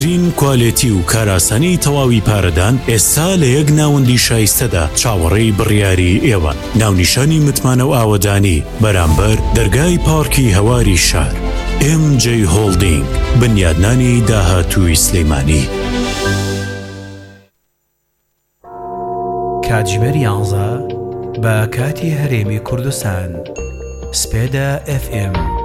این کوالیتی و کاراسانی تەواوی پارەدان ئێستا لە یەک ناوەندی شایستەدا چاوەڕێی بڕیاری ئێوە. ناونیشانی متمانە و ئاوەدانی بەرامبەر دەرگای پارکی هەواری شار. MJ هۆڵدینگ، بنیادنانی داهاتووی سلەیمانی. کاتژمێر 11 بە کاتی هەرێمی کوردستان. سپێدا FM